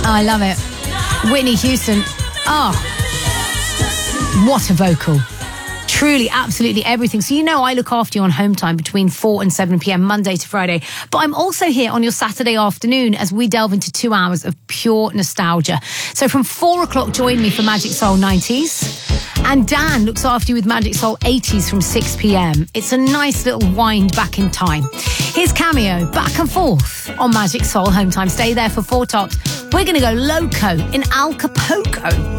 I love it. Whitney Houston. Oh, what a vocal. Truly, absolutely everything. So I look after you on Home Time between 4 and 7 p.m, Monday to Friday. But I'm also here on your Saturday afternoon as we delve into 2 hours of pure nostalgia. So from 4 o'clock, join me for Magic Soul 90s. And Dan looks after you with Magic Soul 80s from 6 p.m. It's a nice little wind back in time. Here's Cameo, back and forth on Magic Soul Home Time. Stay there for 4 tops. We're going to go loco in Acapulco.